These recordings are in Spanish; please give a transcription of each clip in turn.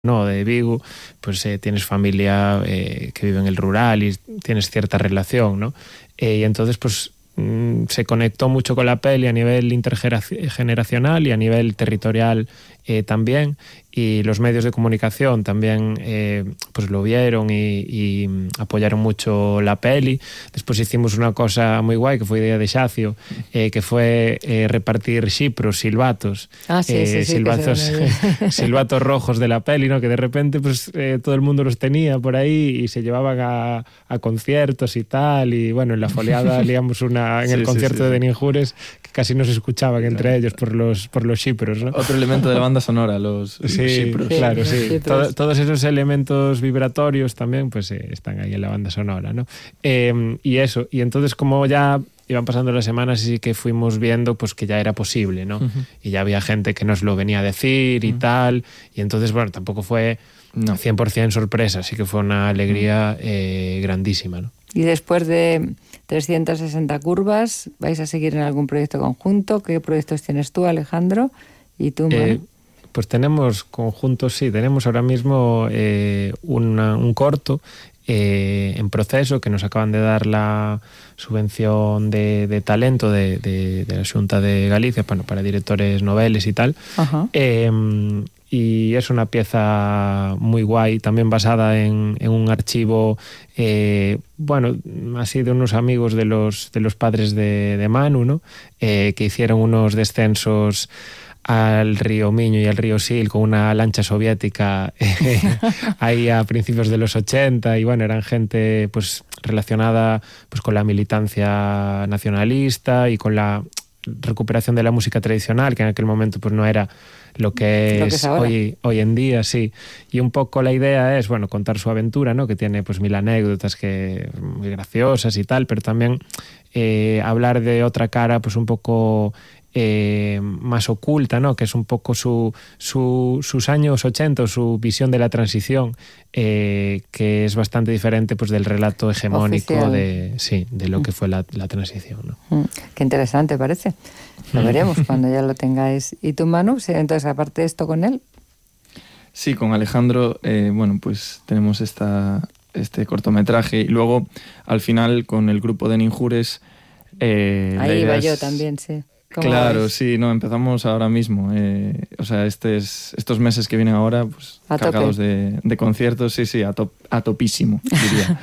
no, de Vigo, pues tienes familia que vive en el rural y tienes cierta relación, ¿no? Y entonces, pues se conectó mucho con la peli a nivel intergeneracional y a nivel territorial también, y los medios de comunicación también pues lo vieron y apoyaron mucho la peli. Después hicimos una cosa muy guay que fue idea de Xacio, que fue repartir xipros, silbatos, silbatos, silbatos rojos de la peli, ¿no? Que de repente pues todo el mundo los tenía por ahí y se llevaban a conciertos y tal, y bueno, en la foliada liamos una en el concierto de Ninjures que casi no se escuchaban entre ellos por los xipros, ¿no? Otro elemento de la banda sonora, los xipros. Claro, sí. Todos esos elementos vibratorios también pues están ahí en la banda sonora, ¿no? Y eso, y entonces como ya iban pasando las semanas y sí que fuimos viendo pues que ya era posible, ¿no? Y ya había gente que nos lo venía a decir y tal, y entonces bueno, tampoco fue 100% sorpresa, sí que fue una alegría grandísima, ¿no? Y después de 360 curvas, ¿vais a seguir en algún proyecto conjunto? ¿Qué proyectos tienes tú, Alejandro? ¿Y tú, Manu? Pues tenemos conjuntos, sí, tenemos ahora mismo un corto en proceso que nos acaban de dar la subvención de talento de la Xunta de Galicia, bueno, para directores noveles y tal. Y es una pieza muy guay, también basada en un archivo, bueno, así de unos amigos de los padres de Manu, ¿no? Que hicieron unos descensos al río Miño y al río Sil con una lancha soviética ahí a principios de los 80, y bueno, eran gente pues relacionada pues con la militancia nacionalista y con la recuperación de la música tradicional, que en aquel momento pues no era lo que es hoy en día, sí. Y un poco la idea es, bueno, contar su aventura, ¿no? Que tiene pues 1000 anécdotas que muy graciosas y tal, pero también hablar de otra cara pues un poco más oculta, ¿no? Que es un poco sus años 80, su visión de la transición, que es bastante diferente pues del relato hegemónico de lo que fue la transición, ¿no? Qué interesante parece. Lo veremos cuando ya lo tengáis. ¿Y tú, Manu? Entonces, aparte de esto con él. Sí, con Alejandro, bueno, pues tenemos este cortometraje, y luego al final con el grupo de Ninjures ahí iba yo también, sí. Claro, sí, no, empezamos ahora mismo. O sea, estos meses que vienen ahora, pues cargados de conciertos, sí, a topísimo, diría.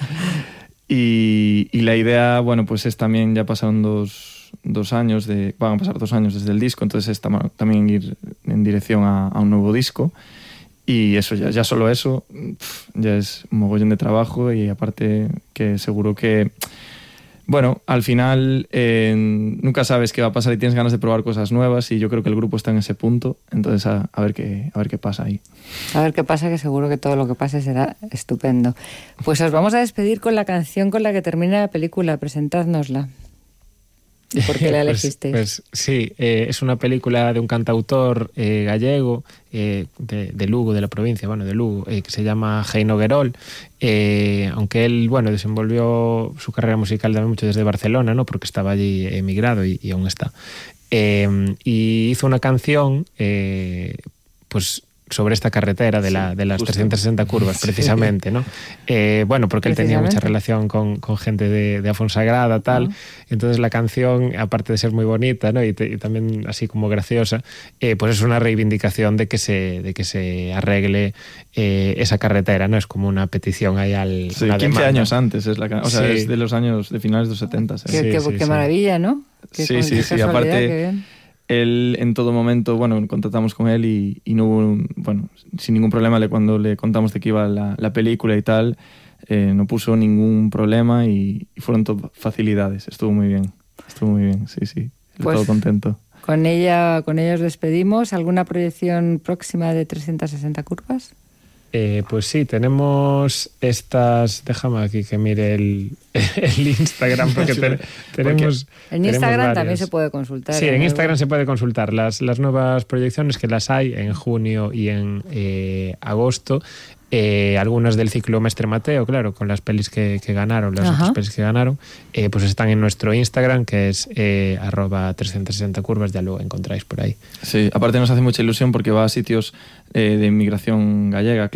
y la idea, bueno, pues es también, ya pasaron dos años, van a pasar 2 años desde el disco, entonces es también ir en dirección a un nuevo disco. Y eso, ya solo eso, ya es un mogollón de trabajo, y aparte que seguro que... Bueno, al final nunca sabes qué va a pasar y tienes ganas de probar cosas nuevas, y yo creo que el grupo está en ese punto, entonces a ver qué pasa ahí. A ver qué pasa, que seguro que todo lo que pase será estupendo. Pues os vamos a despedir con la canción con la que termina la película, presentádnosla. ¿Y por qué la elegisteis? Pues sí, es una película de un cantautor gallego de Lugo, de la provincia, bueno, de Lugo, que se llama Heino Guerol, aunque él, bueno, desenvolvió su carrera musical también mucho desde Barcelona, ¿no? Porque estaba allí emigrado y aún está. Y hizo una canción, pues sobre esta carretera de las 360 curvas, precisamente, ¿no? Bueno, porque él tenía mucha relación con gente de Afonsagrada, tal. Entonces la canción, aparte de ser muy bonita, ¿no? y también así como graciosa, pues es una reivindicación de que se arregle esa carretera, ¿no? Es como una petición ahí al... Sí, 15 años antes es la canción, o sea, es de los años de finales de los 70. Qué maravilla, ¿no? Sí, aparte... Él en todo momento, bueno, contactamos con él y no hubo, bueno, sin ningún problema, cuando le contamos de que iba la película y tal, no puso ningún problema y fueron facilidades. Estuvo muy bien, sí. Pues, todo contento. Con ella os despedimos. ¿Alguna proyección próxima de 360 curvas? Pues sí, tenemos estas... Déjame aquí que mire el Instagram, porque tenemos... En Instagram también se puede consultar. Sí, en Instagram se puede consultar las nuevas proyecciones, que las hay en junio y en agosto. Algunas del ciclo Mestre Mateo, claro, con las pelis que ganaron, las otras pelis que ganaron, pues están en nuestro Instagram, que es @360curvas, ya lo encontráis por ahí. Sí, aparte nos hace mucha ilusión porque va a sitios de inmigración gallega,